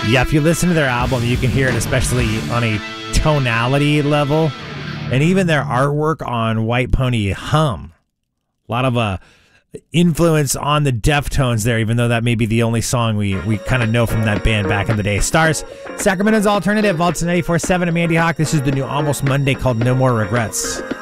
Yeah, if you listen to their album, you can hear it, especially on a tonality level. And even their artwork on White Pony Hum. A lot of influence on the Deftones there, even though that may be the only song we kind of know from that band back in the day. Stars, Sacramento's Alternative, Vaults 94.7. I'm Andy Hawk. This is the new Almost Monday called No More Regrets.